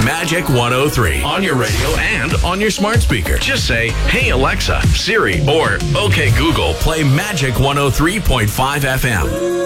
Magic 103 on your radio and on your smart speaker. Just say, "Hey Alexa, Siri," or "Okay Google, play Magic 103.5 FM."